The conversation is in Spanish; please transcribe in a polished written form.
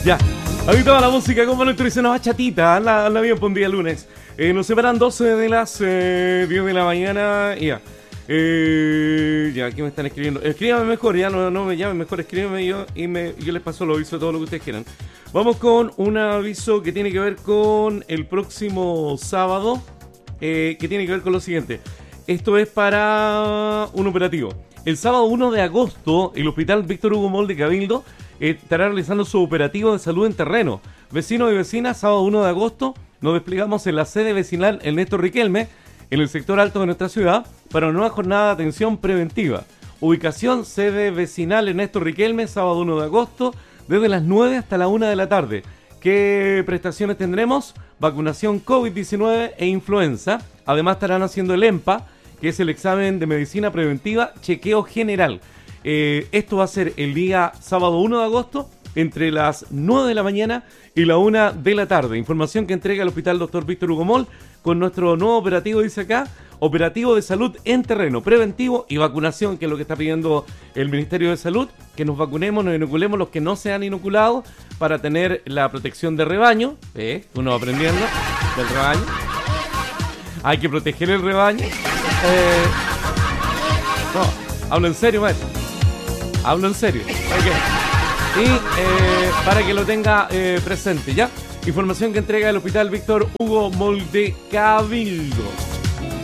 Ya. Ahí toda la música como nuestro dice una bachatita. Anda bien por un día lunes. Nos separan 12 de las 10 de la mañana. Ya. Ya, aquí me están escribiendo. Escríbame mejor, ya no me llamen mejor, escríbeme yo y yo les paso los avisos de todo lo que ustedes quieran. Vamos con un aviso que tiene que ver con el próximo sábado, que tiene que ver con lo siguiente. Esto es para un operativo. El sábado 1 de agosto, el Hospital Víctor Hugo Moll de Cabildo estará realizando su operativo de salud en terreno. Vecinos y vecinas, sábado 1 de agosto, nos desplegamos en la sede vecinal Ernesto Riquelme, en el sector alto de nuestra ciudad, para una nueva jornada de atención preventiva. Ubicación, sede vecinal Ernesto Riquelme, sábado 1 de agosto, desde las 9 hasta la 1 de la tarde. ¿Qué prestaciones tendremos? Vacunación COVID-19 e influenza. Además estarán haciendo el EMPA, que es el examen de medicina preventiva, chequeo general. Esto va a ser el día sábado 1 de agosto, entre las 9 de la mañana y la 1 de la tarde. Información que entrega el Hospital Dr. Víctor Hugo Moll con nuestro nuevo operativo, dice acá, operativo de salud en terreno, preventivo y vacunación, que es lo que está pidiendo el Ministerio de Salud, que nos vacunemos, nos inoculemos los que no se han inoculado para tener la protección de rebaño, uno va aprendiendo del rebaño. Hay que proteger el rebaño. No, hablo en serio, maestro. Hablo en serio. Okay. Y para que lo tenga presente, ¿ya? Información que entrega el Hospital Víctor Hugo Moll de Cabildo.